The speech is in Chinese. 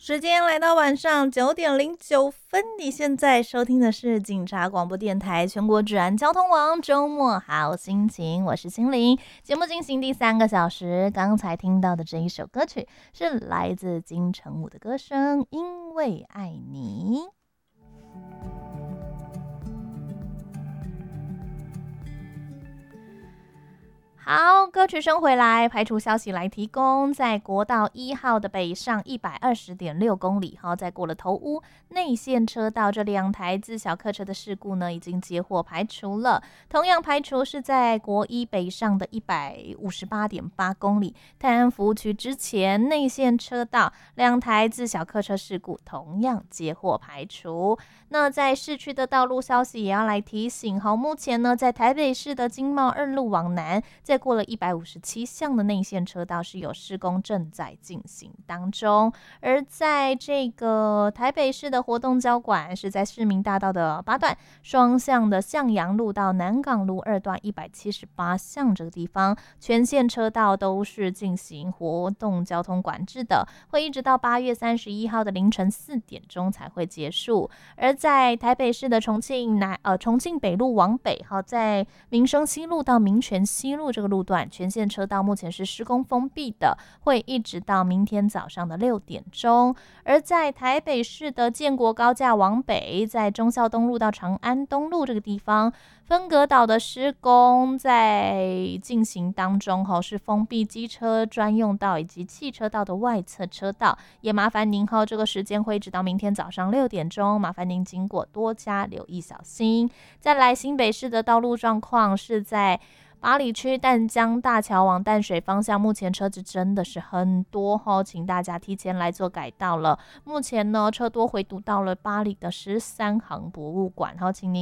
时间来到晚上9:09，你现在收听的是警察广播电台全国治安交通网周末好心情，我是心灵。节目进行第3个小时，刚才听到的这一首歌曲是来自金城武的歌声《因为爱你》。好，歌曲声回来，排除消息来提供，在国道1号的北上120.6公里，在过了头屋内线车道，这2台自小客车的事故呢，已经接获排除了。同样排除是在国一北上的158.8公里，泰安服务区之前内线车道2台自小客车事故同样接获排除。那在市区的道路消息也要来提醒，目前呢，在台北市的经贸2路往南，再过了157巷的内线车道是有施工正在进行当中，而在这个台北市的活动交馆是在市民大道的8段双向的向阳路到南港路2段178巷这个地方，全线车道都是进行活动交通管制的，会一直到8月31号的凌晨4点钟才会结束。而在台北市的重庆北路往北，在民生西路到民权西路这个路段，全线车道目前是施工封闭的，会一直到明天早上的6点钟。而在台北市的建国高架往北，在忠孝东路到长安东路这个地方，分隔岛的施工在进行当中，是封闭机车专用道以及汽车道的外侧车道，也麻烦您这个时间会一直到明天早上6点钟，麻烦您经过多加留意小心。再来新北市的道路状况是在八里区淡江大桥往淡水方向，目前车子真的是很多请大家提前来做改道了。目前呢，车多回堵到了八里的13行博物馆，请您